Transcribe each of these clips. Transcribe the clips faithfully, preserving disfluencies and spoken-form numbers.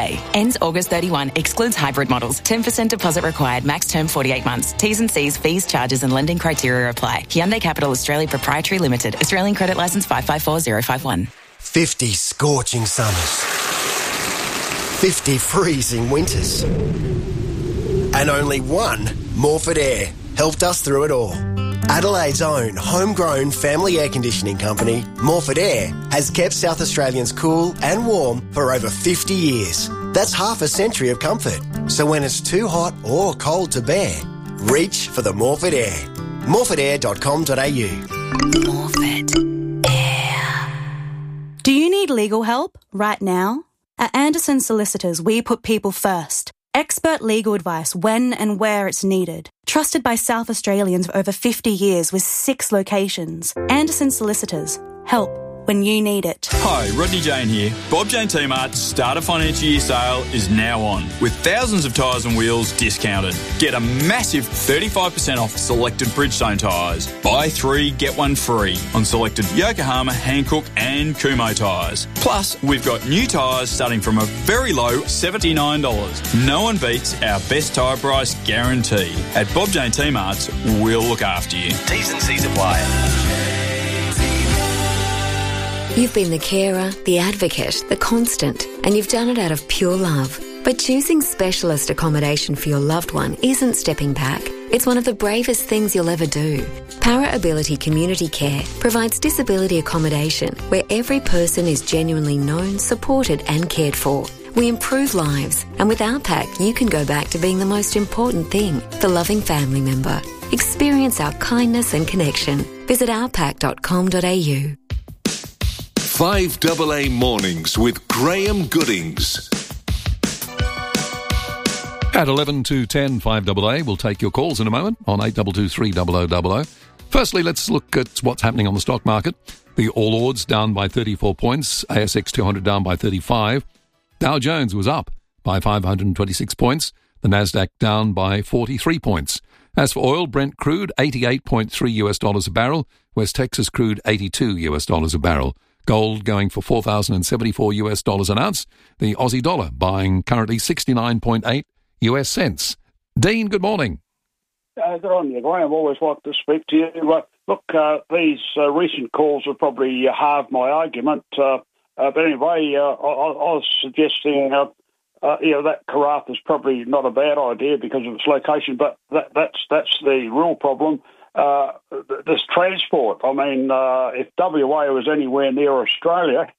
Ends August thirty-first. Excludes hybrid models. ten percent deposit required. Max term forty-eight months. T's and C's, fees, charges and lending criteria apply. Hyundai Capital Australia Proprietary Limited. Australian Credit Licence five five four zero five one. fifty scorching summers. fifty freezing winters. And only one Morford Air helped us through it all. Adelaide's own homegrown family air conditioning company, Morford Air, has kept South Australians cool and warm for over fifty years. That's half a century of comfort. So when it's too hot or cold to bear, reach for the Morford Air. morford air dot com dot a u. Morford Air. Do you need legal help right now? At Anderson Solicitors, we put people first. Expert legal advice when and where it's needed. Trusted by South Australians for over fifty years with six locations. Anderson Solicitors. Help when you need it. Hi, Rodney Jane here. Bob Jane T-Mart's Starter Financial Year sale is now on, with thousands of tyres and wheels discounted. Get a massive thirty-five percent off selected Bridgestone tyres. Buy three, get one free on selected Yokohama, Hankook and Kumho tyres. Plus, we've got new tyres starting from a very low seventy-nine dollars. No one beats our best tyre price guarantee. At Bob Jane T-Mart's, we'll look after you. T's and C's apply. You've been the carer, the advocate, the constant, and you've done it out of pure love. But choosing specialist accommodation for your loved one isn't stepping back. It's one of the bravest things you'll ever do. Para Ability Community Care provides disability accommodation where every person is genuinely known, supported and cared for. We improve lives, and with our pack, you can go back to being the most important thing, the loving family member. Experience our kindness and connection. Visit our pack dot com dot a u. five A A Mornings with Graham Goodings. At eleven to ten, five A A. We'll take your calls in a moment on eight two two three zero zero zero zero. Firstly, let's look at what's happening on the stock market. The All Ords down by thirty-four points, A S X two hundred down by thirty-five. Dow Jones was up by five hundred twenty-six points. The Nasdaq down by forty-three points. As for oil, Brent crude eighty-eight point three US dollars a barrel. West Texas crude eighty-two US dollars a barrel. Gold going for four thousand seventy-four US dollars an ounce. The Aussie dollar buying currently sixty-nine point eight US cents. Dean, good morning. Uh, good on you, Graham. Always like to speak to you. Uh, look, uh, these uh, recent calls have probably uh, halved my argument. Uh, uh, but anyway, uh, I, I was suggesting, uh, uh, you know, that Karratha is probably not a bad idea because of its location, but that, that's that's the real problem. Uh, this transport. I mean, uh, if W A was anywhere near Australia,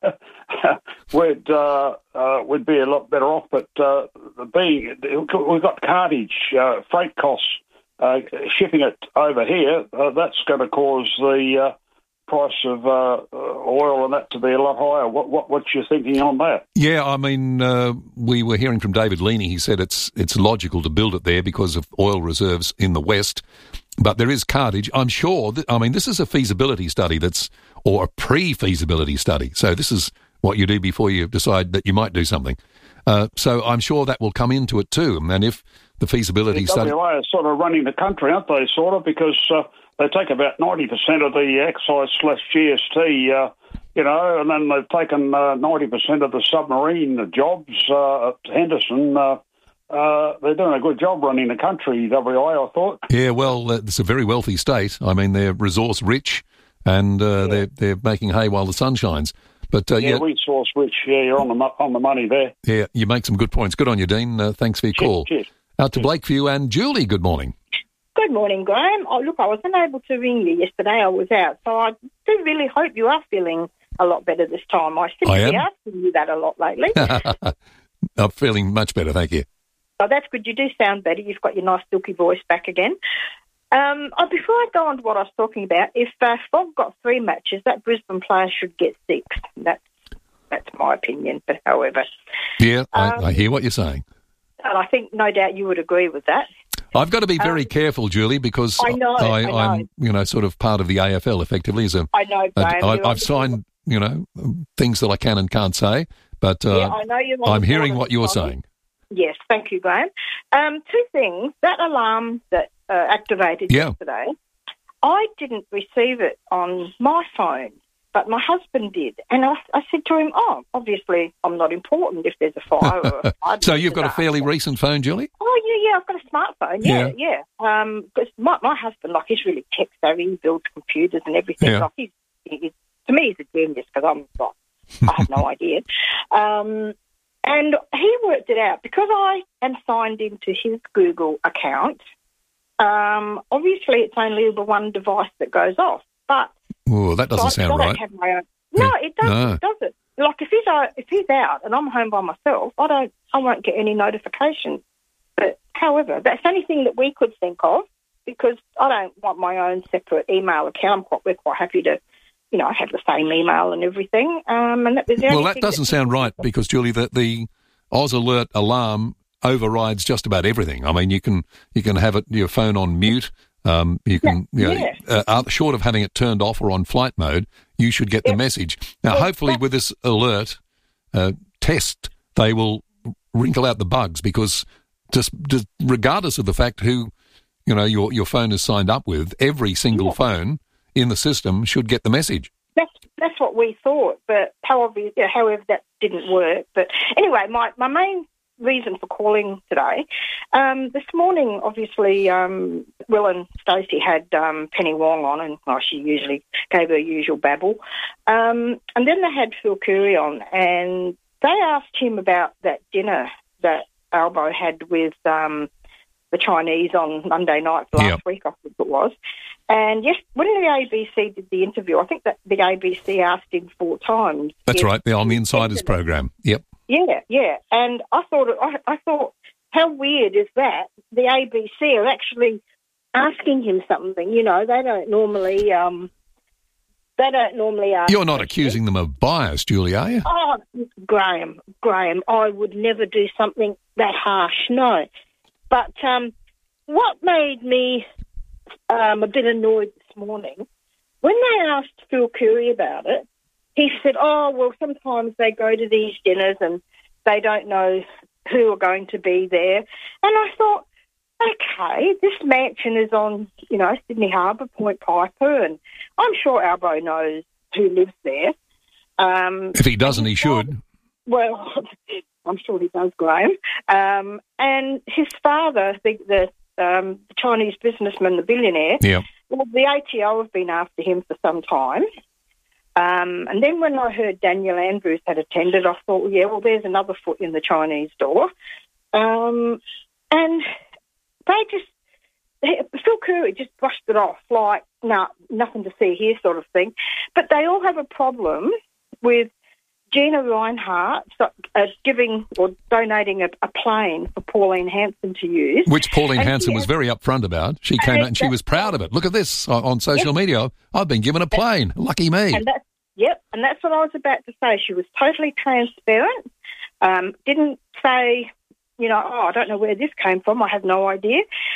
we'd uh, uh, we'd be a lot better off. But uh, being we've got cartage, uh, freight costs, uh, shipping it over here. Uh, that's going to cause the uh, price of uh, oil and that to be a lot higher. What what what's your thinking on that? Yeah, I mean, uh, we were hearing from David Leaney. He said it's it's logical to build it there because of oil reserves in the west. But there is cartage. I'm sure that, I mean, this is a feasibility study that's, or a pre-feasibility study. So this is what you do before you decide that you might do something. Uh, so I'm sure that will come into it too. And if the feasibility the study... W A are sort of running the country, aren't they, sort of, because uh, they take about ninety percent of the excise slash G S T, uh, you know, and then they've taken uh, ninety percent of the submarine jobs uh, at Henderson. Uh, Uh, they're doing a good job running the country, W A, I thought. Yeah, well, uh, it's a very wealthy state. I mean, they're resource rich, and uh, yeah. they're they're making hay while the sun shines. But uh, yeah, yeah, resource rich. Yeah, you're on the on the money there. Yeah, you make some good points. Good on you, Dean. Uh, thanks for your cheers, call. Cheers. Out to Blakeview and Julie. Good morning. Good morning, Graham. Oh, look, I wasn't able to ring you yesterday. I was out, so I do really hope you are feeling a lot better this time. I seem to be asking you that a lot lately. I'm feeling much better, thank you. Oh, that's good. You do sound better. You've got your nice silky voice back again. Um, oh, before I go on to what I was talking about, if uh, Fogg got three matches, that Brisbane player should get six. That's that's my opinion. But however, yeah, I, um, I hear what you're saying, and I think no doubt you would agree with that. I've got to be very um, careful, Julie, because I know, I, I know. I'm you know sort of part of the A F L effectively. As a, I know, Graham. I, I've signed you know things that I can and can't say, but uh, yeah, I know you're I'm hearing what you're saying. Yes, thank you, Graham. Um, two things. That alarm that uh, activated yeah. yesterday, I didn't receive it on my phone. but my husband did. And I, I said to him, oh, obviously I'm not important if there's a fire. or a fire So you've got a fairly recent phone, Julie? Oh, yeah, yeah, I've got a smartphone, yeah, yeah. yeah. Um, because my, my husband, like, he's really tech-savvy, he builds computers and everything. Yeah. Like, he's, he's, to me, he's a genius because I'm not. I have no idea. Um, and he worked it out. Because I am signed into his Google account, um, obviously it's only the one device that goes off. But oh, that doesn't so sound I don't right. have my own. No, Yeah. it doesn't. No. It doesn't. Like, if he's, out, if he's out and I'm home by myself, I don't. I won't get any notifications. But, however, that's anything that we could think of because I don't want my own separate email account. I'm quite, we're quite happy to, you know, have the same email and everything. Um, and that was the Well, only that thing doesn't sound right because, Julie, the, the Oz Alert alarm overrides just about everything. I mean, you can you can have it your phone on mute. Um, you can, Yeah, you know, yeah. uh, short of having it turned off or on flight mode, you should get Yeah. the message. Now, Well, hopefully, that- with this alert uh, test, they will wrinkle out the bugs because just, just regardless of the fact who you know your your phone is signed up with, every single Yeah. phone in the system should get the message. That's that's what we thought, but however, yeah, however that didn't work. But anyway, my, my main reason for calling today, um, this morning, obviously, um, Will and Stacey had um, Penny Wong on, and well, she usually gave her usual babble. Um, and then they had Phil Curry on, and they asked him about that dinner that Albo had with um, the Chinese on Monday night last Yep. week, I think it was. And yes, when the A B C did the interview, I think that the A B C asked him four times. That's if- right, on the Insiders program. Yep. Yeah, yeah. And I thought, I, I thought, how weird is that? The A B C are actually asking him something. You know, they don't normally, um, they don't normally ask. You're not accusing them of bias, Julie, are you? Oh, Graham, Graham, I would never do something that harsh. No, but um, what made me um, a bit annoyed this morning when they asked Phil Curry about it. He said, oh, well, sometimes they go to these dinners and they don't know who are going to be there. And I thought, okay, this mansion is on, you know, Sydney Harbour, Point Piper, and I'm sure Albo knows who lives there. Um, If he doesn't, he should. well, I'm sure he does, Graham. Um, and his father, the, the, um, the Chinese businessman, the billionaire, Yeah. well, the A T O have been after him for some time. Um, and then when I heard Daniel Andrews had attended, I thought, well, yeah, well, there's another foot in the Chinese door. Um, and they just, Phil Curry just brushed it off like, nah, nothing to see here sort of thing. But they all have a problem with Gina Reinhardt uh, giving or donating a, a plane for Pauline Hanson to use. Which Pauline And Hanson she was has- very upfront about. She came out and she that- was proud of it. Look at this on, on social media. I've been given a plane. Lucky me. And that's, yep, and that's what I was about to say. She was totally transparent, um, didn't say, you know, oh, I don't know where this came from. I have no idea.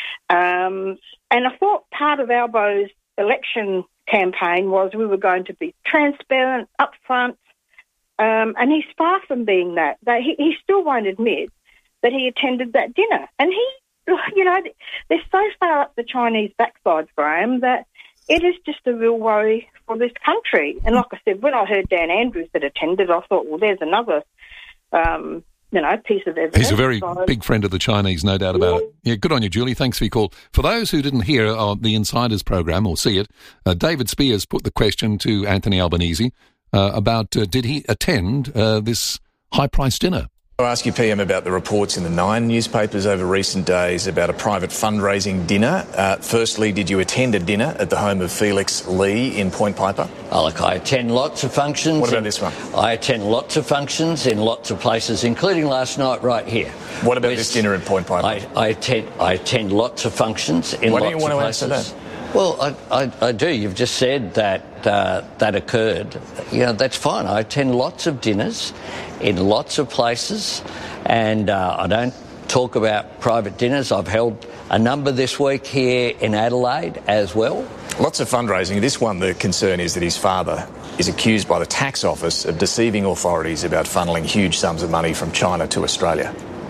Um, and I thought part of Albo's election campaign was we were going to be transparent, upfront, um, and he's far from being that. That he, he still won't admit that he attended that dinner. And he, you know, they're so far up the Chinese backside, Graham, that it is just a real worry for this country. And like I said, when I heard Dan Andrews had attended, I thought, well, there's another, um, you know, piece of evidence. He's a very So- big friend of the Chinese, no doubt about it. Yeah, good on you, Julie. Thanks for your call. For those who didn't hear uh, the Insiders program or see it, uh, David Spears put the question to Anthony Albanese uh, about uh, did he attend uh, this high-priced dinner? I'll ask you, P M, about the reports in the Nine newspapers over recent days about a private fundraising dinner. Uh, firstly, did you attend a dinner at the home of Felix Lee in Point Piper? Oh, look, I attend lots of functions. What about in- this one? I attend lots of functions in lots of places, including last night right here. What about With- this dinner at Point Piper? I, I, attend, I attend lots of functions in Why lots don't you want of to places. answer that? Well, I, I, I do. You've just said that uh, that occurred. You know, that's fine. I attend lots of dinners in lots of places, and uh, I don't talk about private dinners. I've held a number this week here in Adelaide as well. Lots of fundraising. This one, the concern is that his father is accused by the tax office of deceiving authorities about funneling huge sums of money from China to Australia.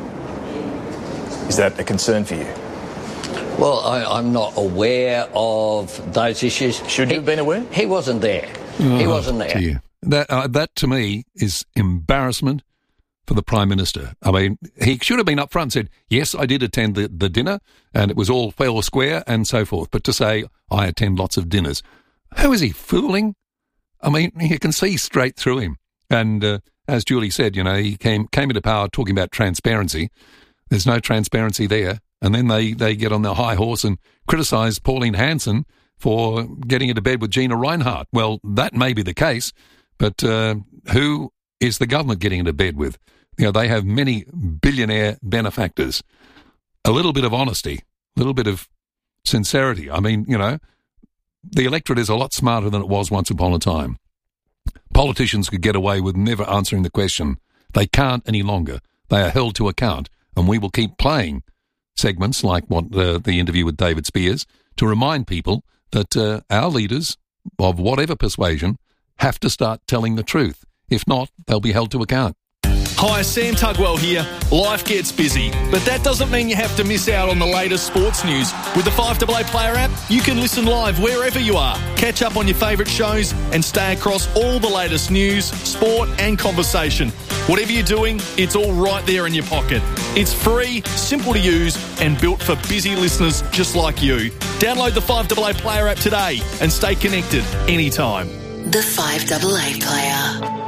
Is that a concern for you? Well, I, I'm not aware of those issues. Should you He- have been aware? He wasn't there. Oh, he wasn't there. Dear. That, uh, that, to me, is embarrassment for the Prime Minister. I mean, he should have been up front and said, yes, I did attend the, the dinner, and it was all fair or square, and so forth. But to say, I attend lots of dinners. Who is he fooling? I mean, you can see straight through him. And uh, as Julie said, you know, he came came into power talking about transparency. There's no transparency there. And then they, they get on their high horse and criticise Pauline Hanson for getting into bed with Gina Reinhardt. Well, that may be the case, but uh, who is the government getting into bed with? You know, they have many billionaire benefactors. A little bit of honesty, a little bit of sincerity. I mean, you know, the electorate is a lot smarter than it was once upon a time. Politicians could get away with never answering the question. They can't any longer. They are held to account, and we will keep playing segments like what uh, the interview with David Spears to remind people that uh, our leaders of whatever persuasion have to start telling the truth. If not, they'll be held to account. Hi, Sam Tugwell here. Life gets busy, but that doesn't mean you have to miss out on the latest sports news. With the five A A Player app, you can listen live wherever you are, catch up on your favourite shows and stay across all the latest news, sport and conversation. Whatever you're doing, it's all right there in your pocket. It's free, simple to use and built for busy listeners just like you. Download the five A A Player app today and stay connected anytime. The five A A Player.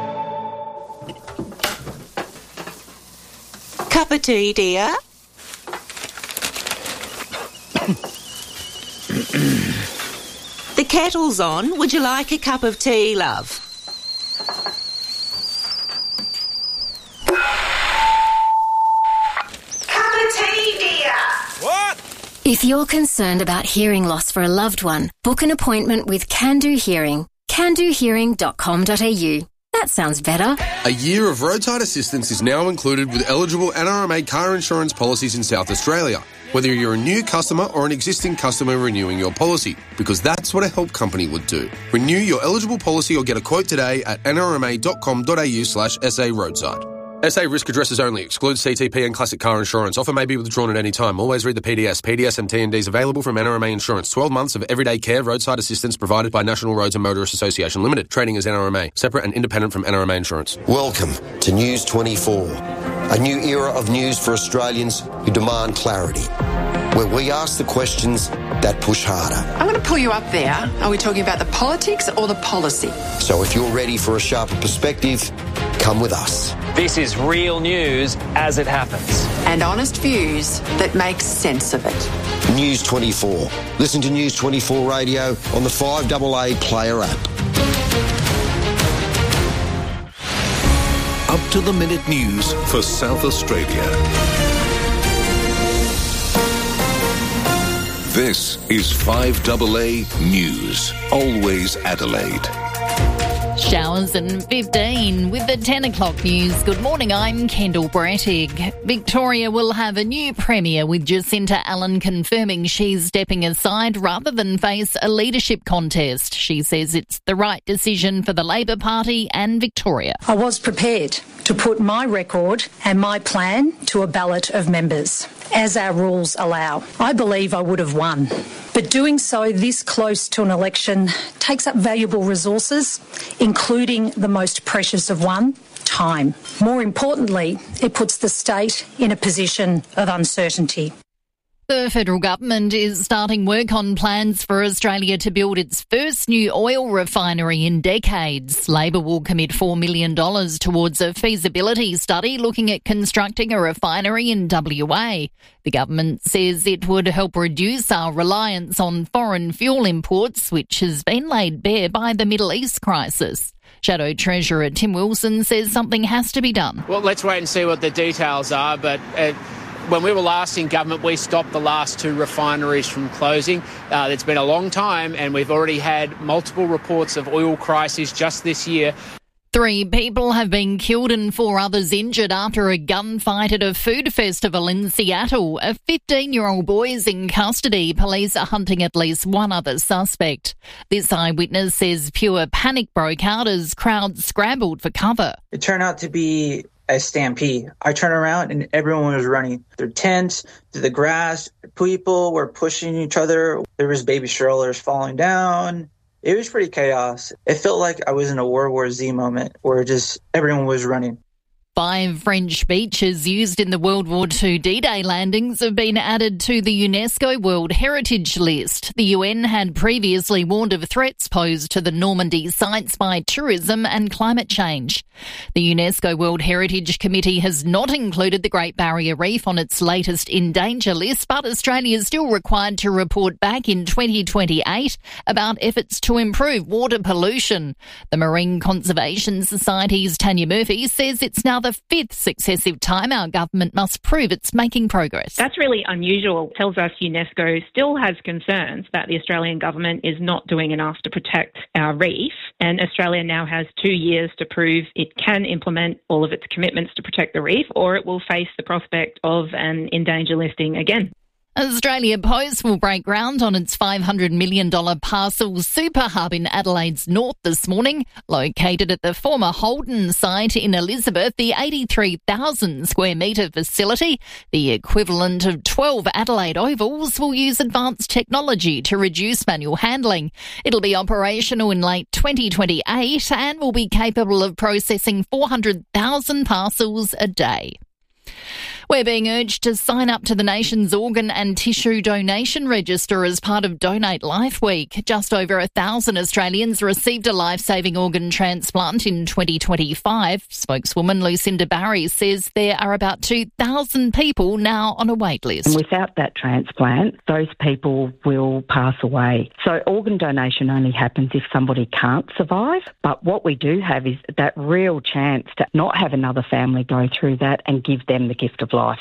Cup of tea, dear? The kettle's on. Would you like a cup of tea, love? Cup of tea, dear. What? If you're concerned about hearing loss for a loved one, book an appointment with Can Do Hearing. can do hearing dot com dot a u. That sounds better. A year of roadside assistance is now included with eligible N R M A car insurance policies in South Australia, whether you're a new customer or an existing customer renewing your policy, because that's what a help company would do. Renew your eligible policy or get a quote today at n r m a dot com dot a u slash s a roadside. S A risk addresses only. Excludes C T P and classic car insurance. Offer may be withdrawn at any time. Always read the P D S. P D S and T N Ds available from N R M A Insurance. twelve months of everyday care roadside assistance provided by National Roads and Motorists Association Limited. Trading as N R M A. Separate and independent from N R M A Insurance. Welcome to News twenty-four, a new era of news for Australians who demand clarity, where we ask the questions that push harder. I'm going to pull you up there. Are we talking about the politics or the policy? So if you're ready for a sharper perspective, come with us. This is real news as it happens. And honest views that make sense of it. News twenty-four. Listen to News twenty-four Radio on the five A A Player app. Up to the minute news for South Australia. This is five A A News. Always Adelaide. Showers and fifteen with the ten o'clock news. Good morning, I'm Kendall Brettig. Victoria will have a new Premier with Jacinta Allen confirming she's stepping aside rather than face a leadership contest. She says it's the right decision for the Labor Party and Victoria. I was prepared to put my record and my plan to a ballot of members, as our rules allow. I believe I would have won. But doing so this close to an election takes up valuable resources, including the most precious of one, time. More importantly, it puts the state in a position of uncertainty. The federal government is starting work on plans for Australia to build its first new oil refinery in decades. Labor will commit four million dollars towards a feasibility study looking at constructing a refinery in W A. The government says it would help reduce our reliance on foreign fuel imports, which has been laid bare by the Middle East crisis. Shadow Treasurer Tim Wilson says something has to be done. Well, let's wait and see what the details are, but... Uh When we were last in government, we stopped the last two refineries from closing. Uh, it's been a long time, and we've already had multiple reports of oil crises just this year. Three people have been killed and four others injured after a gunfight at a food festival in Seattle. A fifteen-year-old boy is in custody. Police are hunting at least one other suspect. This eyewitness says pure panic broke out as crowds scrambled for cover. It turned out to be a stampede. I turned around and everyone was running through tents, through the grass. People were pushing each other. There was baby strollers falling down. It was pretty chaos. It felt like I was in a World War Z moment where just everyone was running. Five French beaches used in the World War Two D-Day landings have been added to the UNESCO World Heritage List. The U N had previously warned of threats posed to the Normandy sites by tourism and climate change. The UNESCO World Heritage Committee has not included the Great Barrier Reef on its latest in danger list, but Australia is still required to report back in twenty twenty-eight about efforts to improve water pollution. The Marine Conservation Society's Tanya Murphy says it's now the the fifth successive time our government must prove it's making progress. That's really unusual. It tells us UNESCO still has concerns that the Australian government is not doing enough to protect our reef, and Australia now has two years to prove it can implement all of its commitments to protect the reef, or it will face the prospect of an in danger listing again. Australia Post will break ground on its five hundred million dollars parcel super hub in Adelaide's north this morning. Located at the former Holden site in Elizabeth, the eighty-three thousand square metre facility, the equivalent of twelve Adelaide Ovals, will use advanced technology to reduce manual handling. It'll be operational in late twenty twenty-eight and will be capable of processing four hundred thousand parcels a day. We're being urged to sign up to the nation's organ and tissue donation register as part of Donate Life Week. Just over a thousand Australians received a life-saving organ transplant in twenty twenty-five. Spokeswoman Lucinda Barry says there are about two thousand people now on a wait list. And without that transplant, those people will pass away. So organ donation only happens if somebody can't survive. But what we do have is that real chance to not have another family go through that and give them the gift of life. Life.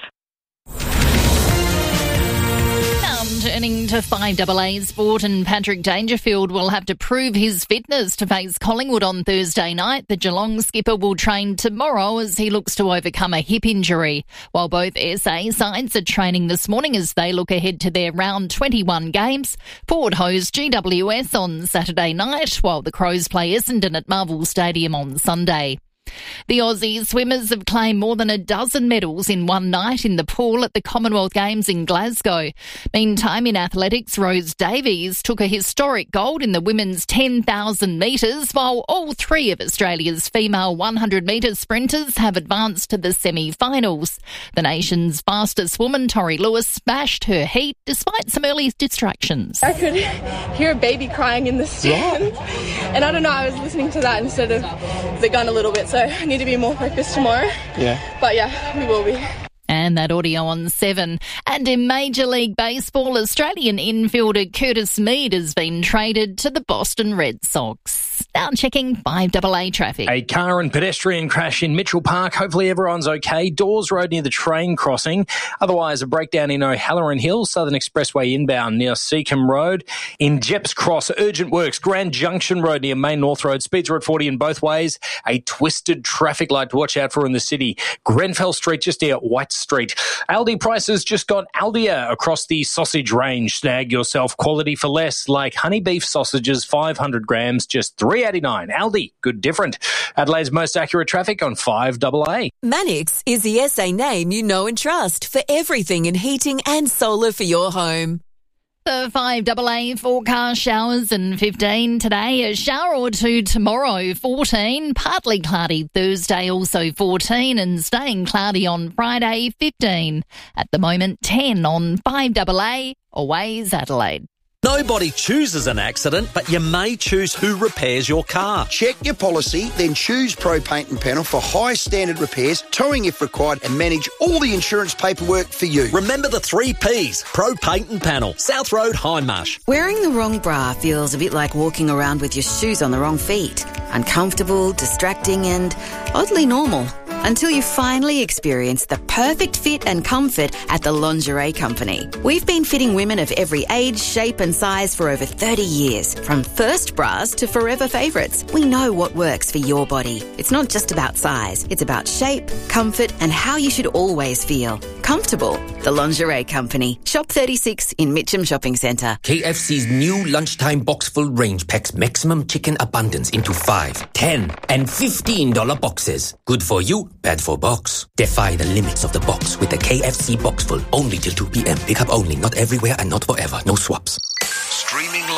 Turning to five A A sport, and Patrick Dangerfield will have to prove his fitness to face Collingwood on Thursday night. The Geelong skipper will train tomorrow as he looks to overcome a hip injury, while both S A sides are training this morning as they look ahead to their round twenty-one games. Port host G W S on Saturday night, while the Crows play Essendon at Marvel Stadium on Sunday. The Aussie swimmers have claimed more than a dozen medals in one night in the pool at the Commonwealth Games in Glasgow. Meantime, in athletics, Rose Davies took a historic gold in the women's ten thousand metres, while all three of Australia's female one hundred metre sprinters have advanced to the semi-finals. The nation's fastest woman, Tori Lewis, smashed her heat despite some early distractions. I could hear a baby crying in the stands, and I don't know, I was listening to that instead of the gun a little bit, so I need to be more focused tomorrow. Yeah. But yeah, we will be. And that audio on seven. And in Major League Baseball, Australian infielder Curtis Mead has been traded to the Boston Red Sox. Now checking five A A traffic. A car and pedestrian crash in Mitchell Park. Hopefully everyone's okay. Dawes Road near the train crossing. Otherwise, a breakdown in O'Halloran Hill, Southern Expressway inbound near Seacombe Road. In Jeps Cross, urgent works. Grand Junction Road near Main North Road. Speeds are at forty in both ways. A twisted traffic light to watch out for in the city. Grenfell Street just near White Street. Aldi prices just got Aldia across the sausage range. Snag yourself quality for less, like honey beef sausages, five hundred grams, just three dollars eighty-nine. Aldi, good different. Adelaide's most accurate traffic on five A A. Manix is the S A name you know and trust for everything in heating and solar for your home. The five A A forecast: showers and fifteen today, a shower or two tomorrow, fourteen, partly cloudy Thursday, also fourteen, and staying cloudy on Friday, fifteen. At the moment, ten on five A A, Always Adelaide. Nobody chooses an accident, but you may choose who repairs your car. Check your policy, then choose Pro Paint and Panel for high standard repairs, towing if required, and manage all the insurance paperwork for you. Remember the three Ps, Pro Paint and Panel, South Road, Hindmarsh. Wearing the wrong bra feels a bit like walking around with your shoes on the wrong feet. Uncomfortable, distracting, and oddly normal. Until you finally experience the perfect fit and comfort at the Lingerie Company. We've been fitting women of every age, shape and size for over thirty years. From first bras to forever favourites, we know what works for your body. It's not just about size, it's about shape, comfort and how you should always feel. Comfortable. The Lingerie Company. Shop thirty-six in Mitcham Shopping Centre. K F C's new lunchtime box full range packs maximum chicken abundance into five, ten and fifteen dollars boxes. Good for you, bad for box. Defy the limits of the box with the K F C box full only till two p.m. Pick up only, not everywhere and not forever. No swaps. Streaming live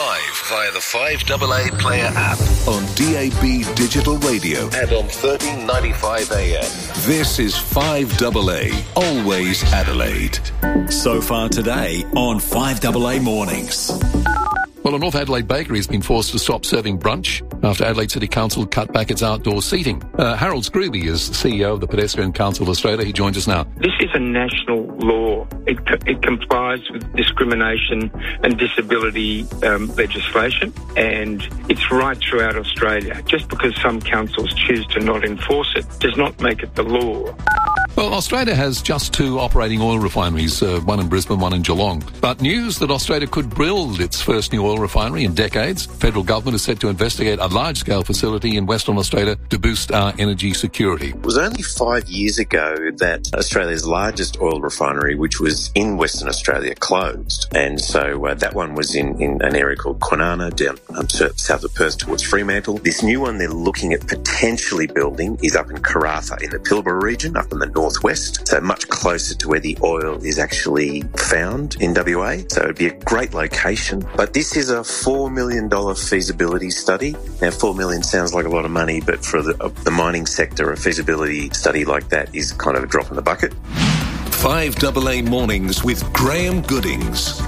via the five A A Player app, on D A B Digital Radio, and on thirteen ninety-five A M. This is five A A, always Adelaide. So far today on five A A Mornings. Well, a North Adelaide bakery has been forced to stop serving brunch after Adelaide City Council cut back its outdoor seating. Uh, Harold Scrooby is C E O of the Pedestrian Council of Australia. He joins us now. This is a national law. It, it complies with discrimination and disability um, legislation, and it's right throughout Australia. Just because some councils choose to not enforce it does not make it the law. Well, Australia has just two operating oil refineries, uh, one in Brisbane, one in Geelong. But news that Australia could build its first new oil refinery in decades. Federal government is set to investigate a large-scale facility in Western Australia to boost our energy security. It was only five years ago that Australia's largest oil refinery, which was in Western Australia, closed. And so uh, that one was in, in an area called Kwinana, down um, south of Perth towards Fremantle. This new one they're looking at potentially building is up in Karratha in the Pilbara region, up in the northwest, so much closer to where the oil is actually found in W A. So it'd be a great location. But this is a four million dollars feasibility study. Now, four million dollars sounds like a lot of money, but for the, uh, the mining sector, a feasibility study like that is kind of a drop in the bucket. five A A Mornings with Graham Goodings.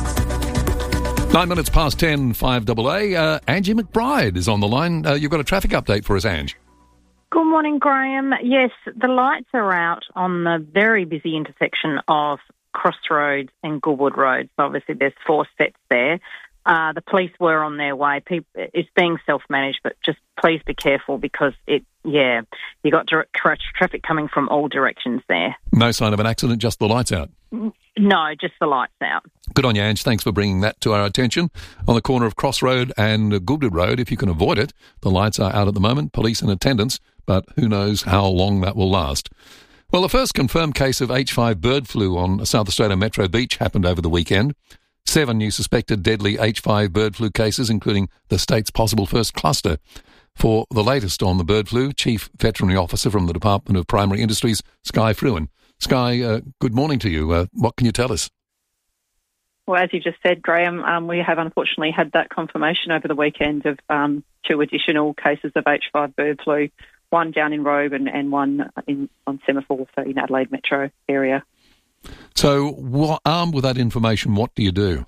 Nine minutes past ten, five A A. Uh, Angie McBride is on the line. Uh, you've got a traffic update for us, Ange. Good morning, Graham. Yes, the lights are out on the very busy intersection of Crossroads and Goulwood Road. So obviously there's four sets there. Uh, the police were on their way. People, it's being self-managed, but just please be careful because it, yeah, you got tra- tra- traffic coming from all directions there. No sign of an accident, just the lights out? No, just the lights out. Good on you, Ange. Thanks for bringing that to our attention. On the corner of Cross Road and Goulwood Road, if you can avoid it, the lights are out at the moment, police in attendance, but who knows how long that will last. Well, the first confirmed case of H five bird flu on South Australia Metro Beach happened over the weekend. Seven new suspected deadly H five bird flu cases, including the state's possible first cluster. For the latest on the bird flu, Chief Veterinary Officer from the Department of Primary Industries, Sky Fruin. Sky, uh, good morning to you. Uh, what can you tell us? Well, as you just said, Graham, um, we have unfortunately had that confirmation over the weekend of um, two additional cases of H five bird flu, one down in Robe and, and one in, on Semaphore, so in Adelaide Metro area. So, what, armed with that information, what do you do?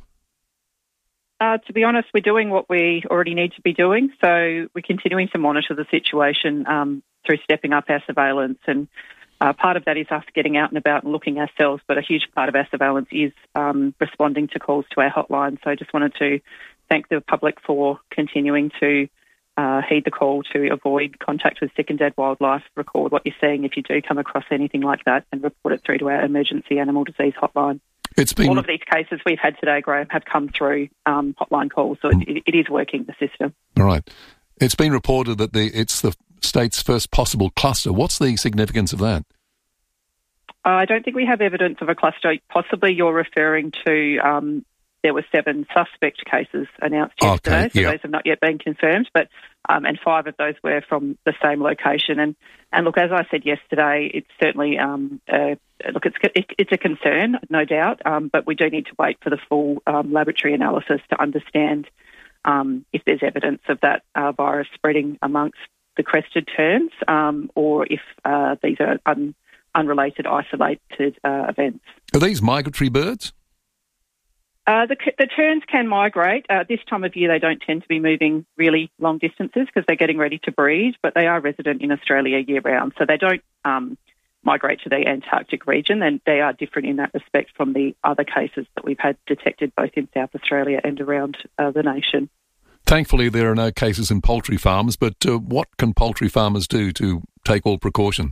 Uh, to be honest, we're doing what we already need to be doing. So we're continuing to monitor the situation um, through stepping up our surveillance. And uh, part of that is us getting out and about and looking ourselves, but a huge part of our surveillance is um, responding to calls to our hotline. So I just wanted to thank the public for continuing to uh, heed the call to avoid contact with sick and dead wildlife, record what you're seeing if you do come across anything like that, and report it through to our emergency animal disease hotline. It's been... All of these cases we've had today, Graham, have come through um, hotline calls, so it, it is working, the system. All right. It's been reported that the it's the state's first possible cluster. What's the significance of that? Uh, I don't think we have evidence of a cluster. Possibly you're referring to um, there were seven suspect cases announced yesterday, okay, so yeah. those have not yet been confirmed, but um, and five of those were from the same location. And, and look, as I said yesterday, it's certainly um, uh, look, it's it's a concern, no doubt, um, but we do need to wait for the full um, laboratory analysis to understand um, if there's evidence of that uh, virus spreading amongst the crested terns, um, or if uh, these are un, unrelated, isolated uh, events. Are these migratory birds? Uh, the, the terns can migrate. Uh, this time of year, they don't tend to be moving really long distances because they're getting ready to breed, but they are resident in Australia year-round, so they don't um, migrate to the Antarctic region, and they are different in that respect from the other cases that we've had detected both in South Australia and around uh, the nation. Thankfully, there are no cases in poultry farms, but uh, what can poultry farmers do to take all precautions?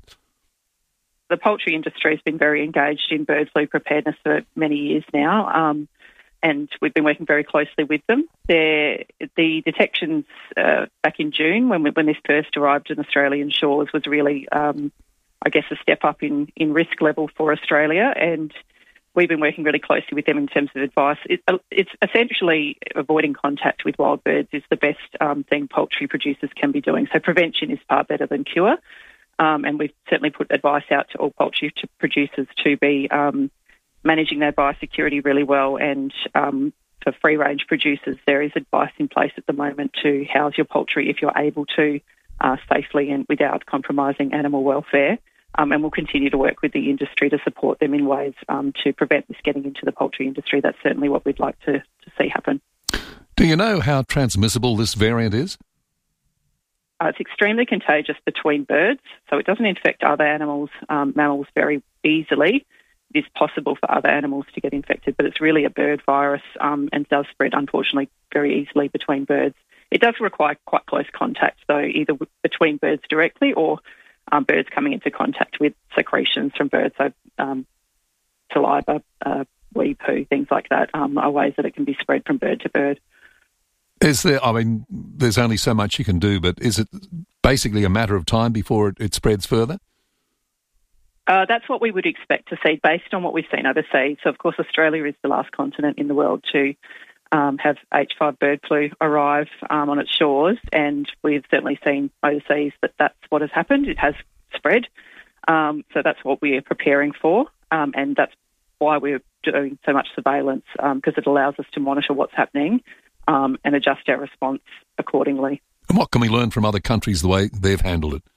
The poultry industry has been very engaged in bird flu preparedness for many years now, um, and we've been working very closely with them. They're, the detections uh, back in June, when we, when this first arrived in Australian shores, was really, um, I guess, a step up in, in risk level for Australia, and we've been working really closely with them in terms of advice. It, it's essentially avoiding contact with wild birds is the best um, thing poultry producers can be doing. So prevention is far better than cure. Um, and we've certainly put advice out to all poultry to producers to be um, managing their biosecurity really well and um, for free-range producers, there is advice in place at the moment to house your poultry if you're able to uh, safely and without compromising animal welfare. Um, and we'll continue to work with the industry to support them in ways um, to prevent this getting into the poultry industry. That's certainly what we'd like to, to see happen. Do you know how transmissible this variant is? Uh, it's extremely contagious between birds, so it doesn't infect other animals, um, mammals very easily. It is possible for other animals to get infected, but it's really a bird virus um, and does spread, unfortunately, very easily between birds. It does require quite close contact, though, either w- between birds directly or um, birds coming into contact with secretions from birds, so um, saliva, uh, wee poo, things like that, um, are ways that it can be spread from bird to bird. Is there, I mean, there's only so much you can do, but is it basically a matter of time before it, it spreads further? Uh, that's what we would expect to see based on what we've seen overseas. So, of course, Australia is the last continent in the world to um, have H five bird flu arrive um, on its shores, and we've certainly seen overseas that that's what has happened. It has spread. Um, so that's what we are preparing for, um, and that's why we're doing so much surveillance, because um, it allows us to monitor what's happening um, and adjust our response accordingly. And what can we learn from other countries, the way they've handled it?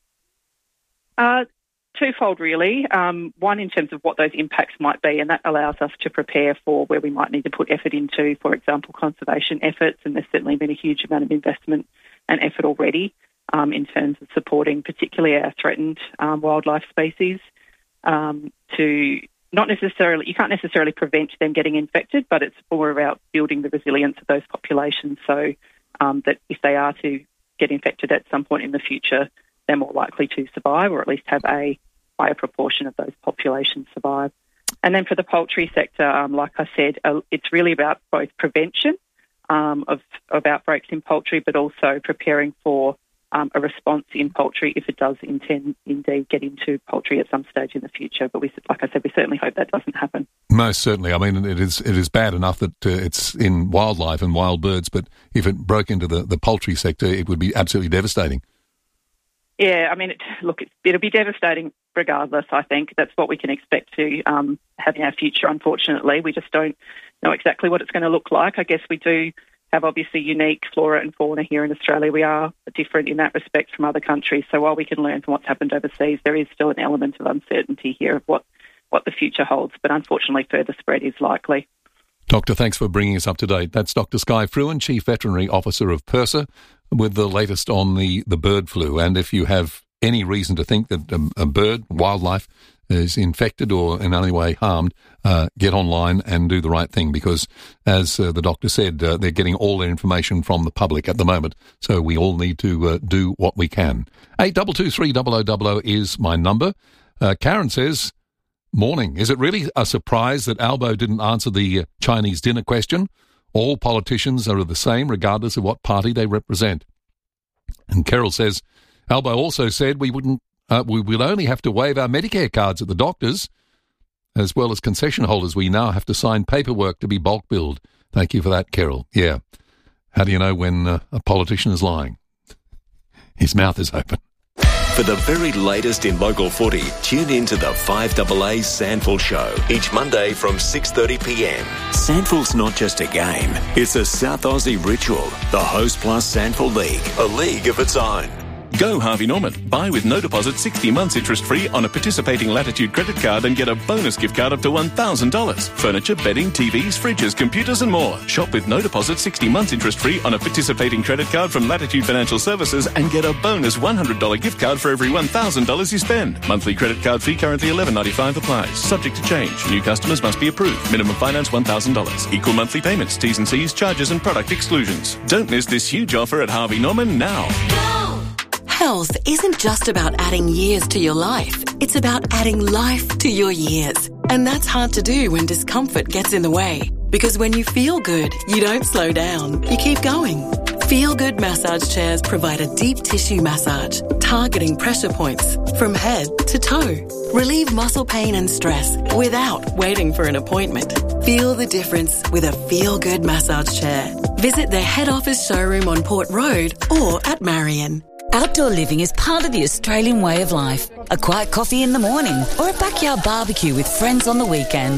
Uh, twofold, really. Um, one, in terms of what those impacts might be, and that allows us to prepare for where we might need to put effort into, for example, conservation efforts, and there's certainly been a huge amount of investment and effort already um, in terms of supporting particularly our threatened um, wildlife species um, to not necessarily, you can't necessarily prevent them getting infected, but it's more about building the resilience of those populations so um, that if they are to get infected at some point in the future, they're more likely to survive, or at least have a higher proportion of those populations survive. And then for the poultry sector, um, like I said, uh, it's really about both prevention um, of, of outbreaks in poultry, but also preparing for um, a response in poultry if it does intend indeed get into poultry at some stage in the future. But we, like I said, we certainly hope that doesn't happen. Most certainly. I mean, it is it is bad enough that uh, it's in wildlife and wild birds, but if it broke into the, the poultry sector, it would be absolutely devastating. Yeah, I mean, it, look, it, it'll be devastating regardless, I think. That's what we can expect to um, have in our future, unfortunately. We just don't know exactly what it's going to look like. I guess we do have obviously unique flora and fauna here in Australia. We are different in that respect from other countries. So while we can learn from what's happened overseas, there is still an element of uncertainty here of what, what the future holds. But unfortunately, further spread is likely. Doctor, thanks for bringing us up to date. That's Doctor Skye Fruin, Chief Veterinary Officer of PIRSA, with the latest on the, the bird flu. And if you have any reason to think that a, a bird, wildlife, is infected or in any way harmed, uh, get online and do the right thing, because, as uh, the doctor said, uh, they're getting all their information from the public at the moment, so we all need to uh, do what we can. eight two two three zero zero zero zero is my number. Uh, Karen says, morning. Is it really a surprise that Albo didn't answer the Chinese dinner question? All politicians are the same, regardless of what party they represent. And Carol says, Albo also said we wouldn't, uh, we will only have to waive our Medicare cards at the doctors, as well as concession holders. We now have to sign paperwork to be bulk billed. Thank you for that, Carol. Yeah. How do you know when uh, a politician is lying? His mouth is open. For the very latest in local footy, tune in to the five A A Sandful Show each Monday from six thirty p m. Sandful's not just a game, it's a South Aussie ritual. The Host Plus Sandful League, a league of its own. Go Harvey Norman. Buy with no deposit sixty months interest-free on a participating Latitude credit card and get a bonus gift card up to one thousand dollars. Furniture, bedding, T Vs, fridges, computers and more. Shop with no deposit sixty months interest-free on a participating credit card from Latitude Financial Services and get a bonus one hundred dollars gift card for every one thousand dollars you spend. Monthly credit card fee currently eleven ninety-five applies. Subject to change. New customers must be approved. Minimum finance one thousand dollars. Equal monthly payments. T's and C's, charges and product exclusions. Don't miss this huge offer at Harvey Norman now. Health isn't just about adding years to your life. It's about adding life to your years. And that's hard to do when discomfort gets in the way. Because when you feel good, you don't slow down. You keep going. Feel Good massage chairs provide a deep tissue massage, targeting pressure points from head to toe. Relieve muscle pain and stress without waiting for an appointment. Feel the difference with a Feel Good massage chair. Visit their head office showroom on Port Road or at Marion. Outdoor living is part of the Australian way of life. A quiet coffee in the morning or a backyard barbecue with friends on the weekend.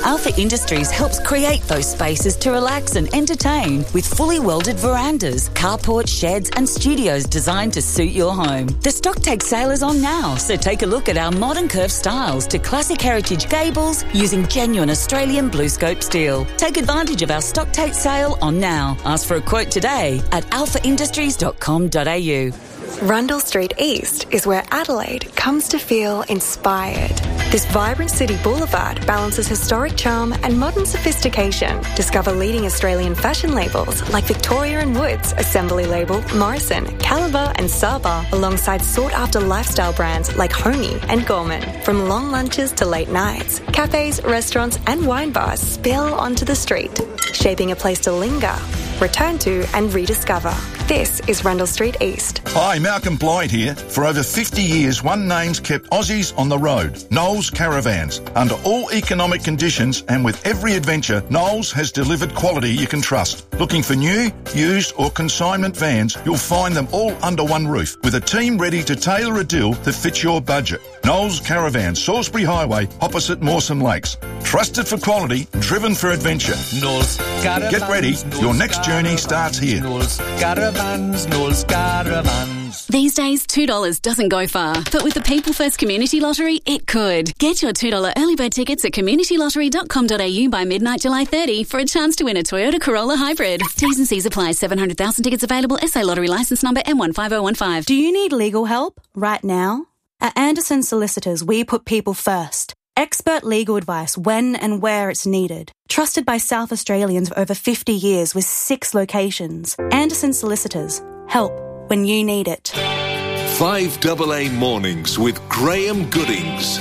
Alpha Industries helps create those spaces to relax and entertain with fully welded verandas, carports, sheds and studios designed to suit your home. The stock take sale is on now, so take a look at our modern curved styles to classic heritage gables using genuine Australian BlueScope steel. Take advantage of our stock take sale on now. Ask for a quote today at alpha industries dot com dot a u. Rundle Street East is where Adelaide comes to feel inspired. This vibrant city boulevard balances historic charm and modern sophistication. Discover leading Australian fashion labels like Victoria and Woods, Assembly Label, Morrison, Caliber and Saba, alongside sought-after lifestyle brands like Homey and Gorman. From long lunches to late nights, cafes, restaurants and wine bars spill onto the street, shaping a place to linger, return to and rediscover. This is Rundle Street East. Hi, Malcolm Blyde here. For over fifty years, one name's kept Aussies on the road. Knowles Caravans. Under all economic conditions and with every adventure, Knowles has delivered quality you can trust. Looking for new, used or consignment vans, you'll find them all under one roof with a team ready to tailor a deal that fits your budget. Knowles Caravans, Salisbury Highway, opposite Mawson Lakes. Trusted for quality, driven for adventure. Knowles Caravans. Get ready, Knowles your next journey Caravans, starts here. Knowles Caravans, Knowles Caravans. These days, two dollars doesn't go far, but with the People First Community Lottery, it could. Get your two dollars early bird tickets at community lottery dot com dot a u by midnight July thirtieth for a chance to win a Toyota Corolla Hybrid. T's and C's apply. seven hundred thousand tickets available. S A Lottery licence number M one five oh one five. Do you need legal help right now? At Anderson Solicitors, we put people first. Expert legal advice when and where it's needed. Trusted by South Australians for over fifty years with six locations. Anderson Solicitors. Help when you need it. five A A Mornings with Graham Goodings.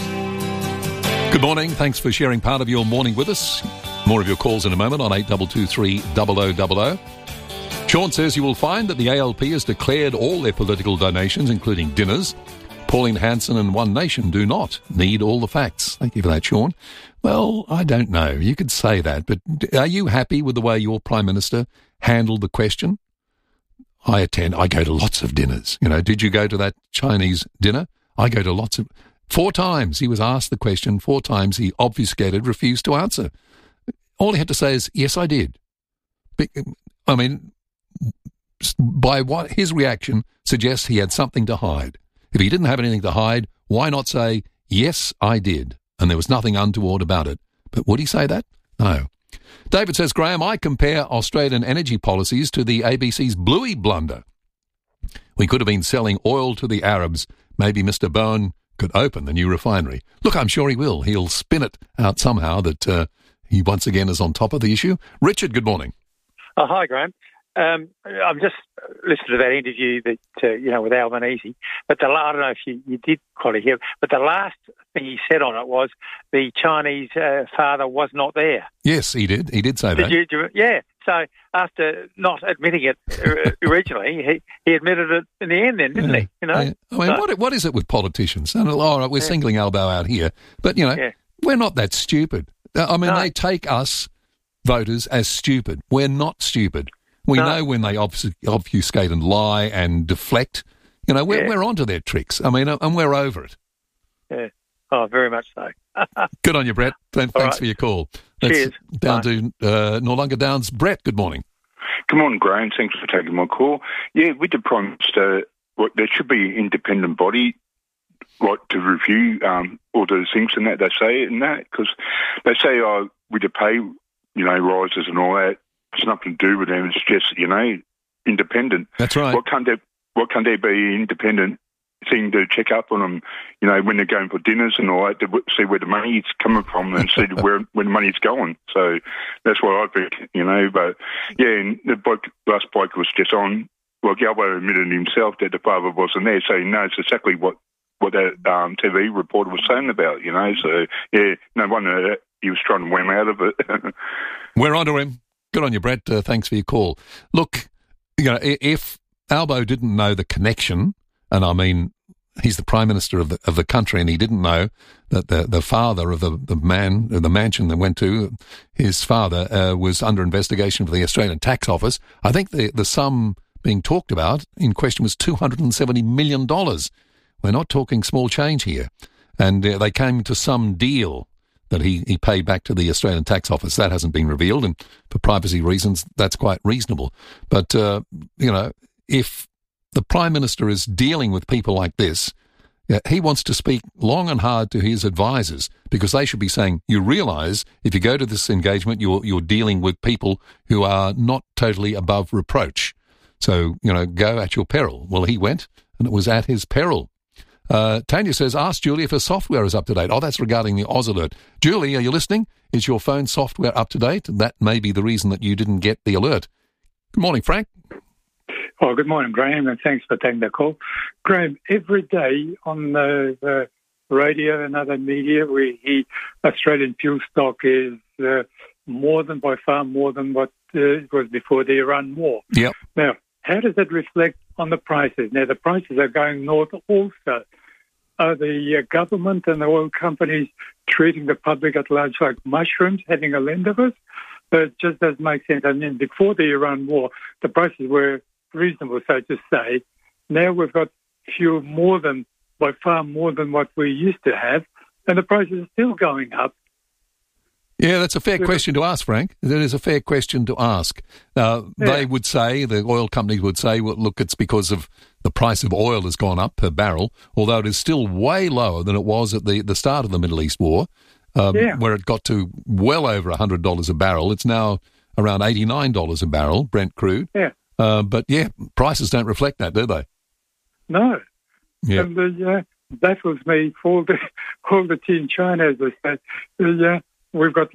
Good morning. Thanks for sharing part of your morning with us. More of your calls in a moment on eight two two three zero zero zero zero. Sean says you will find that the A L P has declared all their political donations, including dinners. Pauline Hanson and One Nation do not need all the facts. Thank you for that, Sean. Well, I don't know. You could say that, but are you happy with the way your Prime Minister handled the question? I attend, I go to lots of dinners. You know, did you go to that Chinese dinner? I go to lots of... Four times he was asked the question, four times he obfuscated, refused to answer. All he had to say is, yes, I did. I mean, by what his reaction suggests he had something to hide. If he didn't have anything to hide, why not say, yes, I did, and there was nothing untoward about it? But would he say that? No. David says, Graham, I compare Australian energy policies to the A B C's Bluey blunder. We could have been selling oil to the Arabs. Maybe Mister Bowen could open the new refinery. Look, I'm sure he will. He'll spin it out somehow that uh, he once again is on top of the issue. Richard, good morning. Oh, hi, Graham. Um, I've just listened to that interview that uh, you know with Albanese, but the I don't know if you, you did quite hear, but the last thing he said on it was the Chinese uh, father was not there. Yes, he did. He did say did that. You, do, yeah. So after not admitting it originally, he, he admitted it in the end. Then didn't yeah. he? You know. Yeah. I mean, so, what what is it with politicians? And all right, we're yeah. singling Albo out here, but you know, yeah. we're not that stupid. I mean, no. they take us voters as stupid. We're not stupid. We no. know when they obfuscate and lie and deflect. You know, we're, yeah. we're onto their tricks. I mean, and we're over it. Yeah. Oh, very much so. Good on you, Brett. Thanks right. for your call. That's Cheers. Down Bye. to uh, Noarlunga Downs. Brett, good morning. Good morning, Graham. Thanks for taking my call. Yeah, with the Prime Minister, well, there should be an independent body right, to review um, all those things and that they say and that, because they say, oh, with the pay, you know, rises and all that, it's nothing to do with them. It's just, you know, independent. That's right. What can't there, what can't there be independent thing to check up on them, you know, when they're going for dinners and all that, to see where the money's coming from and see where, where the money's going. So that's what I think, you know. But, yeah, and the bloke, last bloke was just on, well, Galbo admitted himself that the father wasn't there, so he knows exactly what, what that um, T V reporter was saying about, you know. So, yeah, no wonder he was trying to wham out of it. We're on to him. Good on you, Brett. Uh, thanks for your call. Look, you know, if Albo didn't know the connection, and I mean, he's the Prime Minister of the of the country, and he didn't know that the, the father of the, the man, the mansion that went to, his father uh, was under investigation for the Australian Tax Office. I think the, the sum being talked about in question was two hundred seventy million dollars. We're not talking small change here. And uh, they came to some deal that he, he paid back to the Australian Tax Office. That hasn't been revealed, and for privacy reasons, that's quite reasonable. But, uh, you know, if the Prime Minister is dealing with people like this, yeah, he wants to speak long and hard to his advisors, because they should be saying, you realise if you go to this engagement, you're, you're dealing with people who are not totally above reproach. So, you know, go at your peril. Well, he went, and it was at his peril. Uh, Tanya says, ask Julie if her software is up to date. Oh, that's regarding the Oz Alert. Julie, are you listening? Is your phone software up to date? That may be the reason that you didn't get the alert. Good morning, Frank. Oh, good morning, Graham, and thanks for taking the call. Graham, every day on the, the radio and other media, we hear Australian fuel stock is uh, more than, by far more than what uh, it was before the Iran war. Yep. Now, how does that reflect on the prices? Now, the prices are going north also. Are the uh, government and the oil companies treating the public at large like mushrooms, having a lend of us? So it just doesn't make sense. I mean, before the Iran war, the prices were reasonable, so to say. Now we've got fuel more than, by far more than what we used to have, and the prices are still going up. Yeah, that's a fair question to ask, Frank. That is a fair question to ask. Now, yeah. They would say, the oil companies would say, well, look, it's because of the price of oil has gone up per barrel, although it is still way lower than it was at the, the start of the Middle East war, um, yeah. where it got to well over one hundred dollars a barrel. It's now around eighty-nine dollars a barrel, Brent crude. Yeah. Uh, but, yeah, prices don't reflect that, do they? No. Yeah. And uh, yeah, baffles me for the, all the tea in China, as I said. Uh, yeah, we've got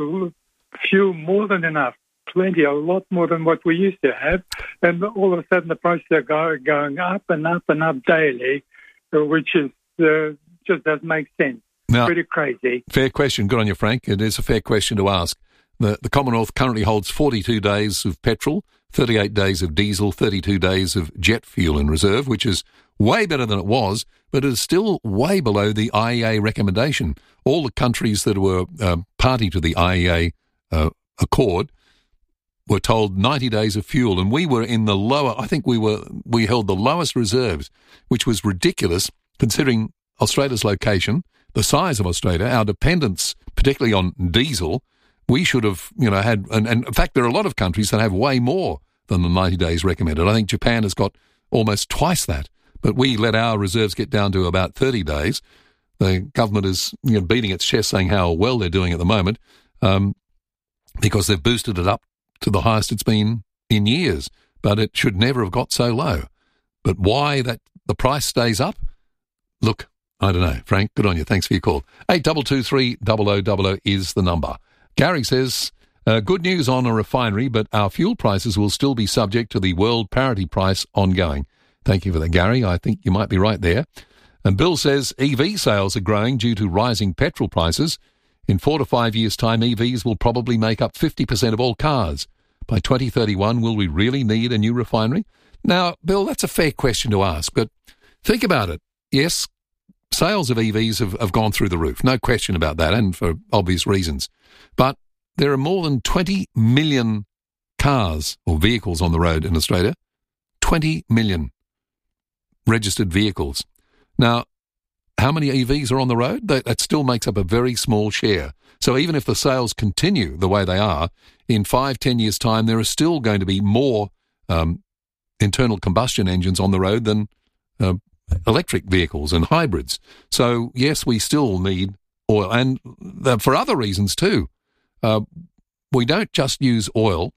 fuel more than enough, plenty, a lot more than what we used to have. And all of a sudden the prices are go, going up and up and up daily, which is uh, just doesn't make sense. Now, pretty crazy. Fair question. Good on you, Frank. It is a fair question to ask. The, the Commonwealth currently holds forty-two days of petrol, thirty-eight days of diesel, thirty-two days of jet fuel in reserve, which is way better than it was, but it is still way below the I E A recommendation. All the countries that were uh, party to the I E A uh, accord were told ninety days of fuel, and we were in the lower, I think we were we held the lowest reserves, which was ridiculous considering Australia's location, the size of Australia, our dependence, particularly on diesel. We should have, you know, had, and, and in fact, there are a lot of countries that have way more than the ninety days recommended. I think Japan has got almost twice that, but we let our reserves get down to about thirty days. The government is, you know, beating its chest saying how well they're doing at the moment, um, because they've boosted it up to the highest it's been in years, but it should never have got so low. But why that the price stays up? Look, I don't know. Frank, good on you. Thanks for your call. eight two two three, double oh double oh is the number. Gary says, uh, good news on a refinery, but our fuel prices will still be subject to the world parity price ongoing. Thank you for that, Gary. I think you might be right there. And Bill says E V sales are growing due to rising petrol prices. In four to five years' time, E Vs will probably make up fifty percent of all cars. By twenty thirty-one, will we really need a new refinery? Now, Bill, that's a fair question to ask, but think about it. Yes, sales of E Vs have, have gone through the roof, no question about that, and for obvious reasons. But there are more than twenty million cars or vehicles on the road in Australia. twenty million registered vehicles. Now, how many E Vs are on the road? That, that still makes up a very small share. So even if the sales continue the way they are, in five, ten years' time, there are still going to be more um, internal combustion engines on the road than uh, electric vehicles and hybrids. So, yes, we still need oil, and uh, for other reasons too. Uh, we don't just use oil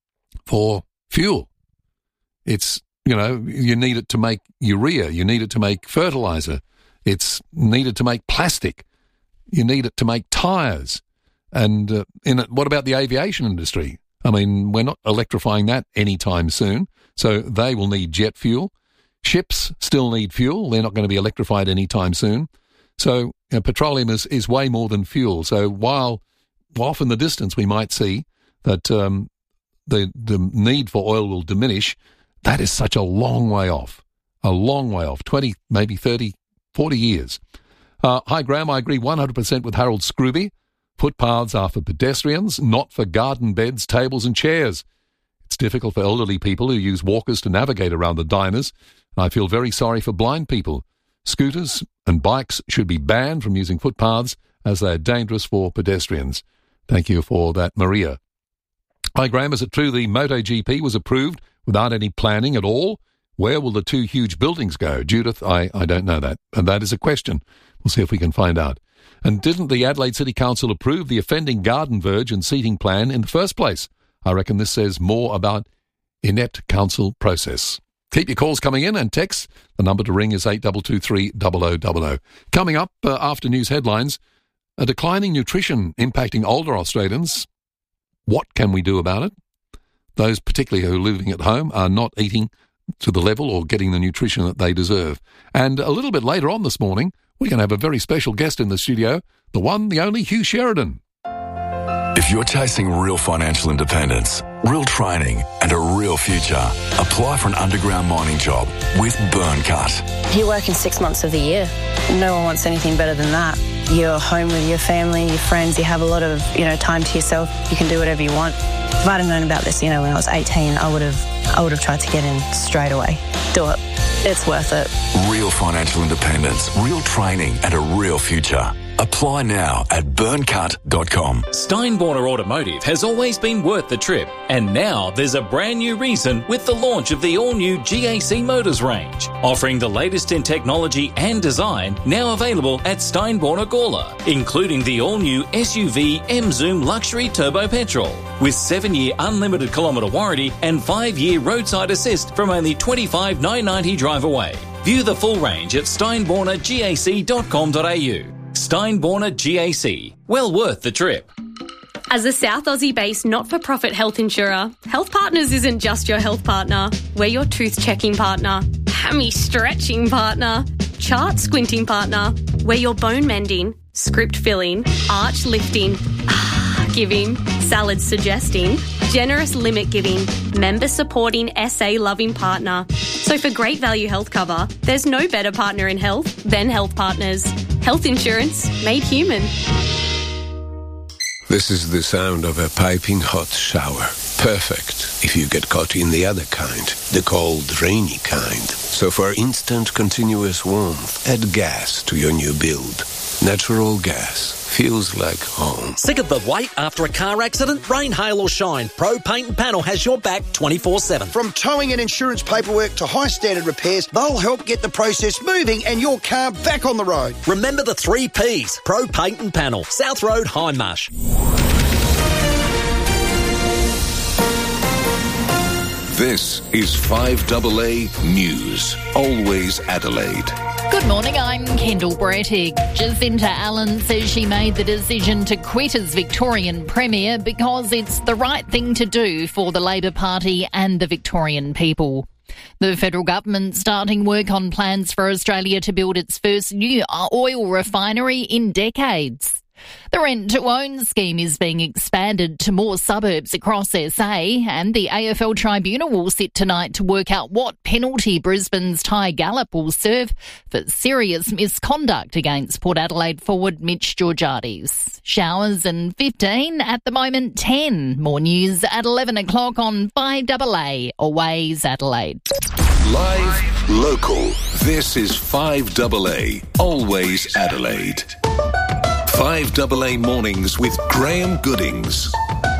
for fuel. It's, you know, you need it to make urea, you need it to make fertilizer, it's needed to make plastic, you need it to make tyres. And uh, in it, what about the aviation industry? I mean, we're not electrifying that anytime soon, so they will need jet fuel. Ships still need fuel, they're not going to be electrified anytime soon. So you know, petroleum is, is way more than fuel. So while off in the distance we might see that um, the the need for oil will diminish, that is such a long way off, a long way off, twenty, maybe thirty, forty years. Uh, hi, Graham, I agree one hundred percent with Harold Scrooby. Footpaths are for pedestrians, not for garden beds, tables and chairs. It's difficult for elderly people who use walkers to navigate around the diners. I feel very sorry for blind people. Scooters and bikes should be banned from using footpaths as they're dangerous for pedestrians. Thank you for that, Maria. Hi, Graham. Is it true the MotoGP was approved without any planning at all? Where will the two huge buildings go? Judith, I, I don't know that. And that is a question. We'll see if we can find out. And didn't the Adelaide City Council approve the offending garden verge and seating plan in the first place? I reckon this says more about inept council process. Keep your calls coming in and texts. The number to ring is eight two two three, zero zero zero zero. Coming up uh, after news headlines, a declining nutrition impacting older Australians. What can we do about it? Those particularly who are living at home are not eating to the level or getting the nutrition that they deserve. And a little bit later on this morning, we're going to have a very special guest in the studio, the one, the only Hugh Sheridan. If you're chasing real financial independence, real training and a real future, apply for an underground mining job with Burncut. You're working six months of the year. No one wants anything better than that. You're home with your family, your friends, you have a lot of, you know, time to yourself. You can do whatever you want. If I'd have known about this, you know, when I was eighteen, I would have I would have tried to get in straight away. Do it. It's worth it. Real financial independence, real training and a real future. Apply now at burncut dot com. Steinborner Automotive has always been worth the trip, and now there's a brand new reason with the launch of the all-new G A C Motors range, offering the latest in technology and design, now available at Steinborner Gawler, including the all-new S U V M-Zoom Luxury Turbo Petrol, with seven-year unlimited kilometre warranty and five-year roadside assist from only twenty-five thousand nine hundred ninety dollars drive away. View the full range at steinborner gac dot com dot a u. Steinborner G A C. Well worth the trip. As a South Aussie-based not-for-profit health insurer, Health Partners isn't just your health partner. We're your tooth-checking partner, hammy-stretching partner, chart-squinting partner. We're your bone-mending, script-filling, arch-lifting, ah-giving, salad-suggesting, generous limit-giving, member-supporting, S A-loving partner. So for great value health cover, there's no better partner in health than Health Partners. Health insurance made human. This is the sound of a piping hot shower. Perfect if you get caught in the other kind, the cold, rainy kind. So for instant, continuous warmth, add gas to your new build. Natural gas. Feels like home. Sick of the wait after a car accident? Rain, hail or shine, Pro Paint and Panel has your back twenty-four seven. From towing and insurance paperwork to high standard repairs, they'll help get the process moving and your car back on the road. Remember the three P's. Pro Paint and Panel. South Road, Hindmarsh. This is five A A News. Always Adelaide. Good morning, I'm Kendall Brettig. Jacinta Allen says she made the decision to quit as Victorian Premier because it's the right thing to do for the Labor Party and the Victorian people. The federal government starting work on plans for Australia to build its first new oil refinery in decades. The rent-to-own scheme is being expanded to more suburbs across S A, and the A F L Tribunal will sit tonight to work out what penalty Brisbane's Ty Gallop will serve for serious misconduct against Port Adelaide forward Mitch Georgiades. Showers and fifteen, at the moment ten. More news at eleven o'clock on five A A, Always Adelaide. Live, local. This is five A A, Always Adelaide. five A A Mornings with Graham Goodings.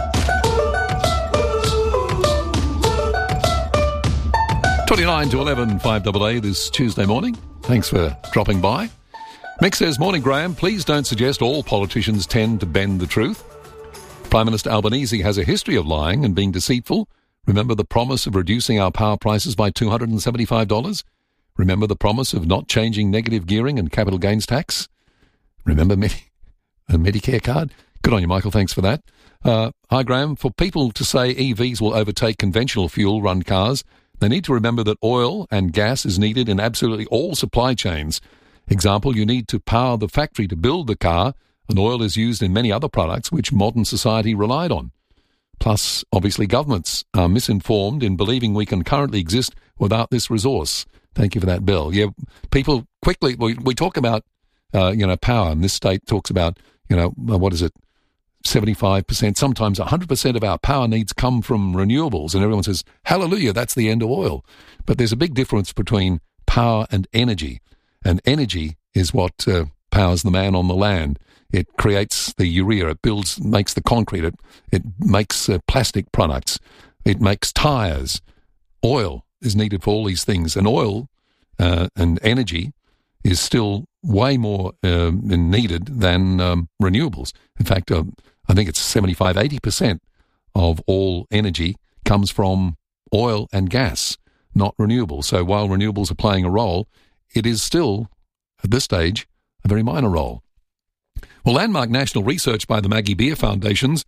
twenty-nine to eleven, five A A this Tuesday morning. Thanks for dropping by. Mick says, morning Graham, please don't suggest all politicians tend to bend the truth. Prime Minister Albanese has a history of lying and being deceitful. Remember the promise of reducing our power prices by two hundred seventy-five dollars? Remember the promise of not changing negative gearing and capital gains tax? Remember me? A Medicare card? Good on you, Michael. Thanks for that. Uh, hi, Graham. For people to say E Vs will overtake conventional fuel-run cars, they need to remember that oil and gas is needed in absolutely all supply chains. Example, you need to power the factory to build the car, and oil is used in many other products which modern society relied on. Plus, obviously, governments are misinformed in believing we can currently exist without this resource. Thank you for that, Bill. Yeah, people quickly, we, we talk about, uh, you know, power, and this state talks about, you know, what is it, seventy-five percent, sometimes one hundred percent of our power needs come from renewables, and everyone says, hallelujah, that's the end of oil. But there's a big difference between power and energy, and energy is what uh, powers the man on the land. It creates the urea. It builds, makes the concrete. It, it makes uh, plastic products. It makes tyres. Oil is needed for all these things. And oil uh, and energy is still way more uh, needed than um, renewables. In fact, uh, I think it's seventy-five, eighty percent of all energy comes from oil and gas, not renewables. So while renewables are playing a role, it is still, at this stage, a very minor role. Well, landmark national research by the Maggie Beer Foundations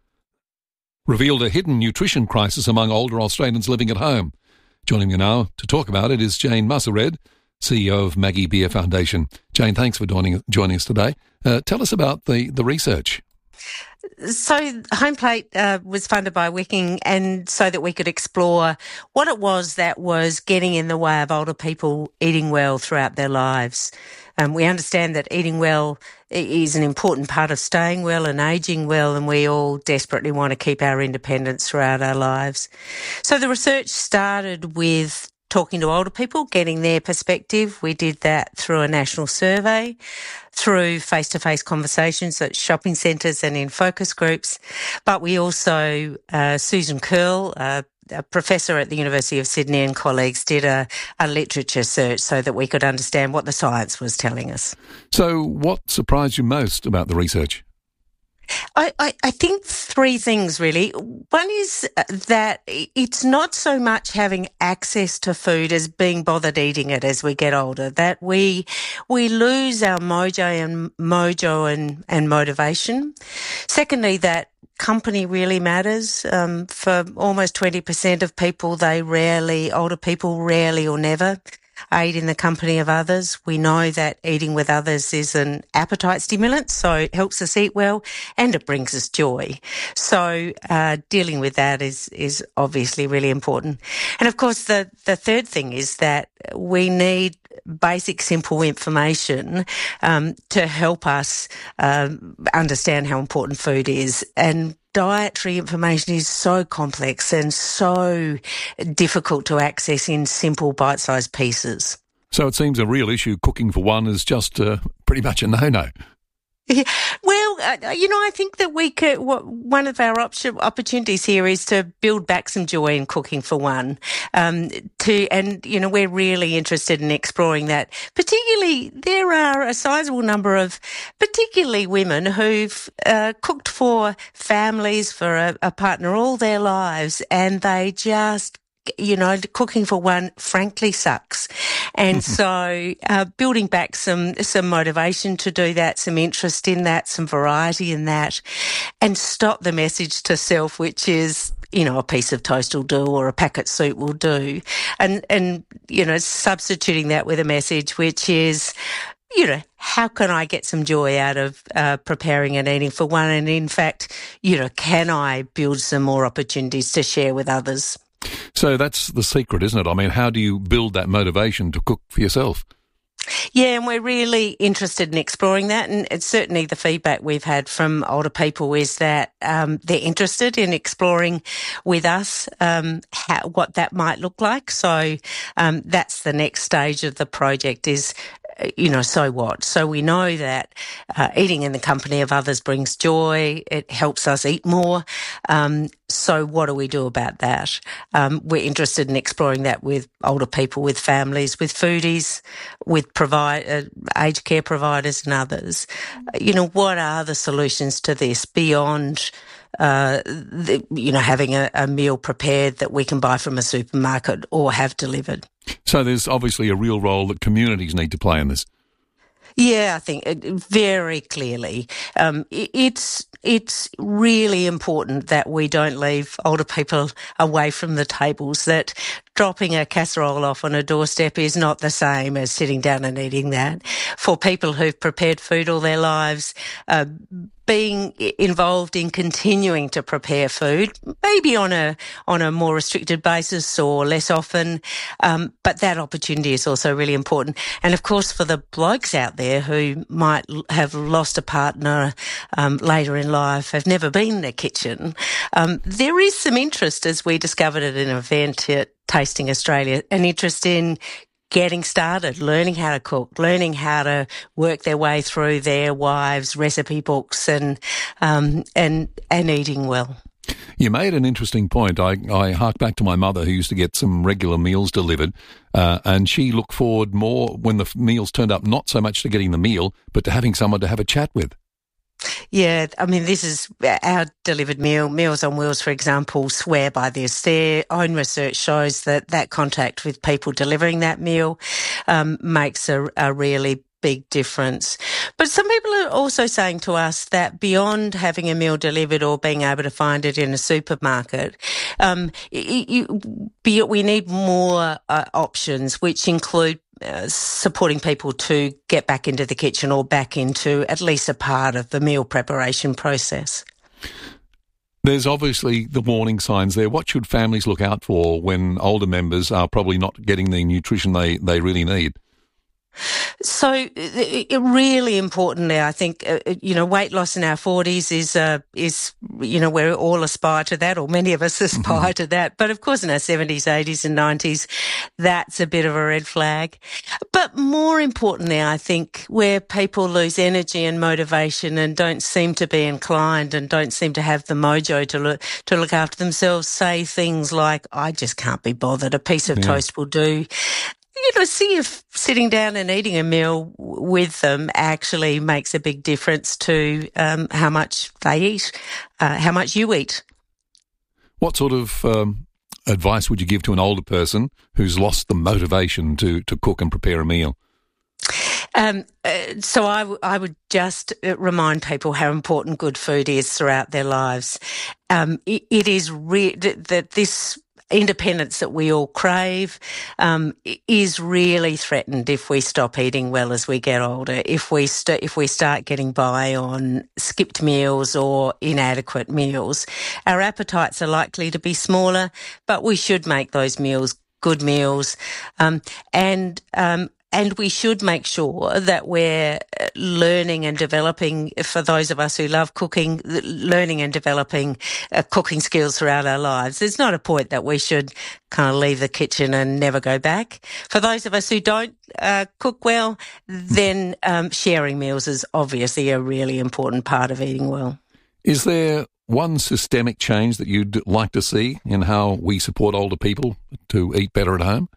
revealed a hidden nutrition crisis among older Australians living at home. Joining me now to talk about it is Jane Mussered, C E O of Maggie Beer Foundation. Jane, thanks for joining, joining us today. Uh, tell us about the, the research. So Homeplate uh, was funded by Wicking, and so that we could explore what it was that was getting in the way of older people eating well throughout their lives. Um, we understand that eating well is an important part of staying well and ageing well, and we all desperately want to keep our independence throughout our lives. So the research started with talking to older people, getting their perspective. We did that through a national survey, through face-to-face conversations at shopping centres and in focus groups. But we also, uh, Susan Curl, uh, a professor at the University of Sydney, and colleagues did a, a literature search so that we could understand what the science was telling us. So what surprised you most about the research? I, I, I think three things, really. One is that it's not so much having access to food as being bothered eating it as we get older, that we we lose our mojo and mojo and, and motivation. Secondly, that company really matters. Um, for almost twenty percent of people, they rarely, older people rarely or never eat in the company of others. We know that eating with others is an appetite stimulant, so it helps us eat well and it brings us joy. So uh, dealing with that is is obviously really important. And of course, the, the third thing is that we need basic, simple information um, to help us um, understand how important food is. And dietary information is so complex and so difficult to access in simple bite-sized pieces. So it seems a real issue. Cooking for one is just uh, pretty much a no-no. Yeah. Well, uh, you know, I think that we could, what, one of our op- opportunities here is to build back some joy in cooking for one. Um, to, and, you know, we're really interested in exploring that. Particularly, there are a sizable number of, particularly women who've uh, cooked for families, for a, a partner all their lives, and they just, you know, cooking for one frankly sucks. And so uh, building back some some motivation to do that, some interest in that, some variety in that, and stop the message to self, which is, you know, a piece of toast will do or a packet soup will do. And, and you know, substituting that with a message which is, you know, how can I get some joy out of uh, preparing and eating for one? And in fact, you know, can I build some more opportunities to share with others? So that's the secret, isn't it? I mean, how do you build that motivation to cook for yourself? Yeah, and we're really interested in exploring that. And it's certainly the feedback we've had from older people is that um, they're interested in exploring with us um, how, what that might look like. So um, that's the next stage of the project is, you know, so what? So we know that uh, eating in the company of others brings joy. It helps us eat more. Um, so what do we do about that? Um, we're interested in exploring that with older people, with families, with foodies, with provide, uh, aged care providers and others. Uh, you know, what are the solutions to this beyond Uh, the, you know, having a, a meal prepared that we can buy from a supermarket or have delivered? So there's obviously a real role that communities need to play in this. Yeah, I think it, very clearly. Um, it, it's it's really important that we don't leave older people away from the tables, that dropping a casserole off on a doorstep is not the same as sitting down and eating that. For people who've prepared food all their lives, uh, being involved in continuing to prepare food, maybe on a on a more restricted basis or less often, um, but that opportunity is also really important. And of course, for the blokes out there who might have lost a partner um, later in life, have never been in a kitchen, um, there is some interest, as we discovered at an event at Tasting Australia, an interest in getting started, learning how to cook, learning how to work their way through their wives' recipe books and um, and and eating well. You made an interesting point. I, I hark back to my mother who used to get some regular meals delivered, uh, and she looked forward more when the meals turned up, not so much to getting the meal, but to having someone to have a chat with. Yeah, I mean, this is our delivered meal. Meals on Wheels, for example, swear by this. Their own research shows that that contact with people delivering that meal um, makes a, a really big difference. But some people are also saying to us that beyond having a meal delivered or being able to find it in a supermarket, um, you, you, we need more uh, options, which include Uh, supporting people to get back into the kitchen or back into at least a part of the meal preparation process. There's obviously the warning signs there. What should families look out for when older members are probably not getting the nutrition they, they really need? So it really important now, I think, uh, you know, weight loss in our forties is, uh, is, you know, we all aspire to that, or many of us aspire to that. But of course in our seventies, eighties and nineties, that's a bit of a red flag. But more importantly, I think, where people lose energy and motivation and don't seem to be inclined and don't seem to have the mojo to look, to look after themselves, say things like, I just can't be bothered, a piece of yeah. toast will do. You know, see if sitting down and eating a meal with them actually makes a big difference to um, how much they eat, uh, how much you eat. What sort of um, advice would you give to an older person who's lost the motivation to, to cook and prepare a meal? Um, uh, so I, w- I would just remind people how important good food is throughout their lives. Um, it, it is re- that this independence that we all crave um, is really threatened if we stop eating well as we get older, if we st- if we start getting by on skipped meals or inadequate meals. Our appetites are likely to be smaller, but we should make those meals good meals, um, and um, And we should make sure that we're learning and developing, for those of us who love cooking, learning and developing uh, cooking skills throughout our lives. There's not a point that we should kind of leave the kitchen and never go back. For those of us who don't uh, cook well, then um, sharing meals is obviously a really important part of eating well. Is there one systemic change that you'd like to see in how we support older people to eat better at home?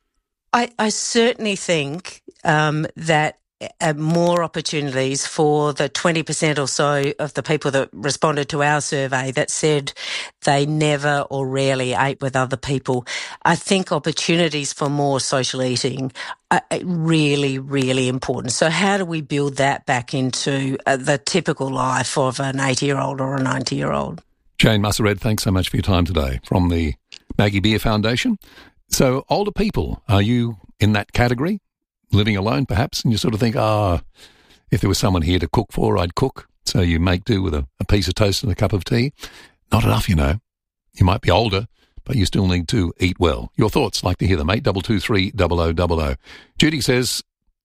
I, I certainly think um, that uh, more opportunities for the twenty percent or so of the people that responded to our survey that said they never or rarely ate with other people. I think opportunities for more social eating are really, really important. So how do we build that back into uh, the typical life of an eighty-year-old or a ninety-year-old? Jane Mussered, thanks so much for your time today from the Maggie Beer Foundation. So older people, are you in that category, living alone perhaps, and you sort of think, ah, oh, if there was someone here to cook for, I'd cook. So you make do with a, a piece of toast and a cup of tea. Not enough, you know. You might be older, but you still need to eat well. Your thoughts, like to hear them, eight two two three, double oh double oh. Judy says,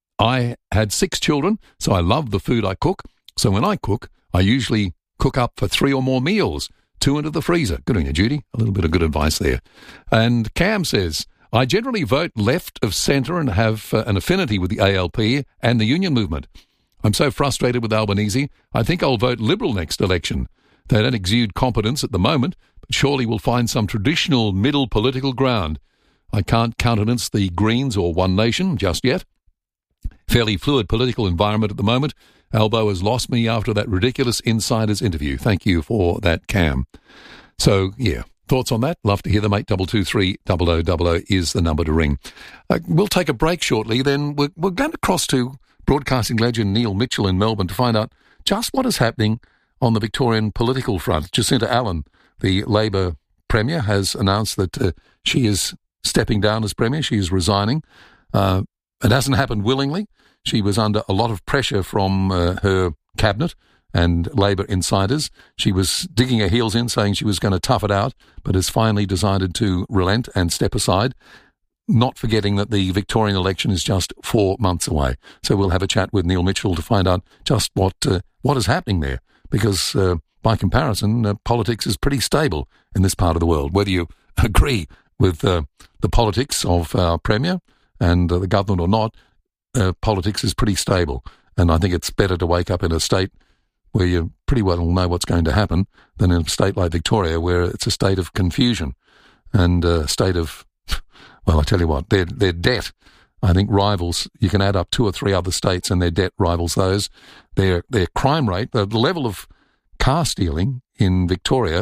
I had six children, so I love the food I cook. So when I cook, I usually cook up for three or more meals. Two into the freezer. Good on you, Judy. A little bit of good advice there. And Cam says, I generally vote left of centre and have uh, an affinity with the A L P and the union movement. I'm so frustrated with Albanese, I think I'll vote Liberal next election. They don't exude competence at the moment, but surely we'll find some traditional middle political ground. I can't countenance the Greens or One Nation just yet. Fairly fluid political environment at the moment. Albo has lost me after that ridiculous Insiders interview. Thank you for that, Cam. So, yeah, thoughts on that? Love to hear them. eight two two three, double oh double oh is the number to ring. Uh, we'll take a break shortly. Then we're, we're going to cross to broadcasting legend Neil Mitchell in Melbourne to find out just what is happening on the Victorian political front. Jacinta Allen, the Labor Premier, has announced that uh, she is stepping down as Premier. She is resigning. Uh, it hasn't happened willingly. She was under a lot of pressure from uh, her cabinet and Labor insiders. She was digging her heels in, saying she was going to tough it out, but has finally decided to relent and step aside, not forgetting that the Victorian election is just four months away. So we'll have a chat with Neil Mitchell to find out just what uh, what is happening there, because uh, by comparison, uh, politics is pretty stable in this part of the world. Whether you agree with uh, the politics of our Premier, and uh, the government or not, uh, politics is pretty stable. And I think it's better to wake up in a state where you pretty well know what's going to happen than in a state like Victoria, where it's a state of confusion and a state of, well, I tell you what, their their debt, I think, rivals, you can add up two or three other states and their debt rivals those. Their, their crime rate, the level of car stealing in Victoria